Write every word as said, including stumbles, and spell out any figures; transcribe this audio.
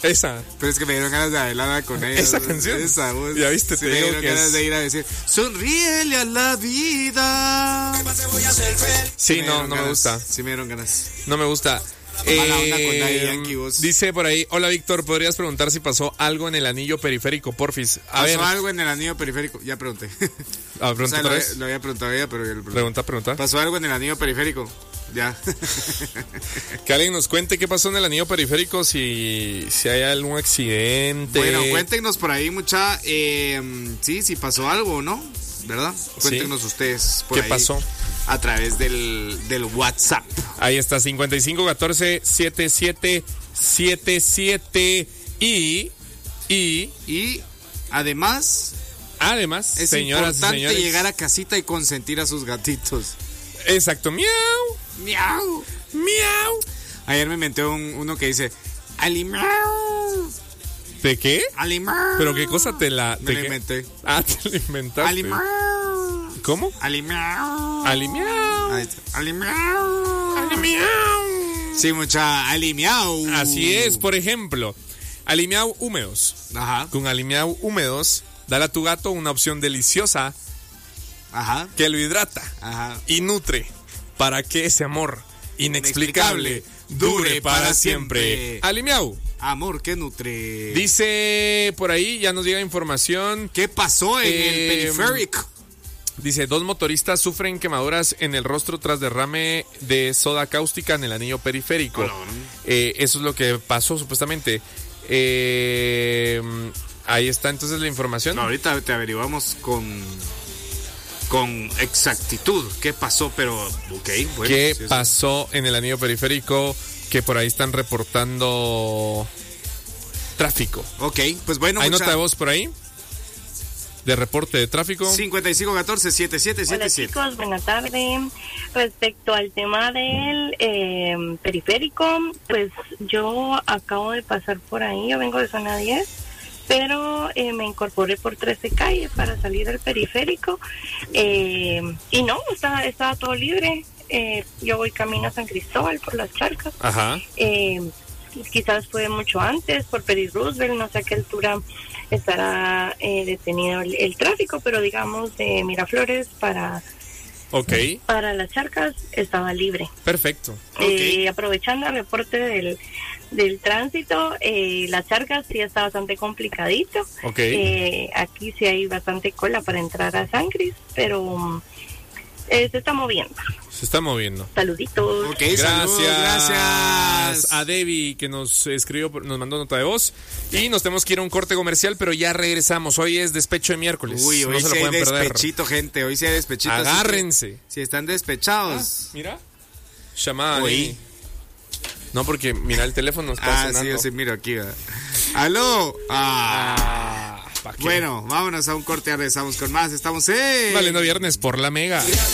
Esa. Pero es que me dieron ganas de bailar con ella. Esa canción. Esa, vos. Ya viste, sí, te me digo dieron que ganas es... de ir a decir, sonríele a la vida. Sí, me no, dieron no ganas. me gusta. Sí me dieron ganas. No me gusta. Mala onda con Eh, Daddy Yankee, vos. dice por ahí, hola Víctor, ¿podrías preguntar si pasó algo en el anillo periférico, porfis? A ¿Pasó ver. algo en el anillo periférico? Ya pregunté. A ver, O pregunta sea, otra lo, vez. lo había preguntado ella, pero yo lo pregunté. Pregunta, pregunta. ¿Pasó algo en el anillo periférico? Ya. Que alguien nos cuente qué pasó en el anillo periférico, si, si hay algún accidente. Bueno, cuéntenos por ahí, mucha. Eh, sí, si pasó algo, ¿no? ¿Verdad? Cuéntenos Sí. ustedes por ¿Qué ahí pasó? A través del, del WhatsApp. Ahí está, cincuenta y cinco catorce setenta y siete setenta y siete. Y, y, Y además, además, es señoras y importante señores. llegar a casita y consentir a sus gatitos. Exacto, miau, Miau. miau. Ayer me inventé un, uno que dice, Alimau. ¿De qué? Alimau. ¿Pero qué cosa te la... Me te lo qué? inventé. Ah, te lo inventaste. Alimau. ¿Cómo? Alimau. Alimiau. Ahí está. Alimiau. Alimiau. Sí, mucha alimiau. Así es, por ejemplo, alimiau húmedos. Ajá, Con alimiau húmedos, dale a tu gato una opción deliciosa ajá, que lo hidrata ajá. y nutre para que ese amor inexplicable dure para siempre. Alimiau. Amor que nutre. Dice por ahí, ya nos llega información. ¿Qué pasó en Eh, el periférico? Dice, dos motoristas sufren quemaduras en el rostro tras derrame de soda cáustica en el anillo periférico. Hola. Eh, eso es lo que pasó supuestamente. Eh, ahí está entonces la información. No, ahorita te averiguamos con con exactitud qué pasó, pero ok, bueno. ¿Qué sí, sí. pasó en el anillo periférico? Que por ahí están reportando tráfico. Ok, pues bueno, ¿Hay mucha... nota de voz por ahí? De reporte de tráfico. cincuenta y cinco catorce setenta y siete setenta Hola y siete. chicos, buenas tardes. Respecto al tema del eh, periférico, pues yo acabo de pasar por ahí, yo vengo de zona diez, pero eh, me incorporé por trece calles para salir del periférico eh, y no, estaba, estaba todo libre. Eh, yo voy camino a San Cristóbal por las charcas. Ajá. Eh, quizás fue mucho antes por Peri Roosevelt, no sé a qué altura estará eh, detenido el, el tráfico, pero digamos de Miraflores para Ok. para las charcas estaba libre. Perfecto. Eh, aprovechando el reporte del, del tránsito, eh, las charcas sí está bastante complicadito. Ok. Eh, aquí sí hay bastante cola para entrar a San Cris, pero um, eh, se está moviendo. Se está moviendo. Saluditos. Ok, Gracias. saludos, gracias. A Debbie que nos escribió, nos mandó nota de voz. Y nos tenemos que ir a un corte comercial, pero ya regresamos. Hoy es despecho de miércoles. Uy, hoy no se sí lo hay pueden perder. despechito, gente. Hoy sí hay despechito. así que Agárrense. Si están despechados. Mira. Llamada. Oí. ahí. No, porque mira el teléfono está Ah, sí, sonando. yo sí miro aquí. ¿verdad? ¡Aló! Ah. Ah, ¿pa' qué? Bueno, vámonos a un corte, ya regresamos con más. Estamos en... Valiendo viernes por la Mega.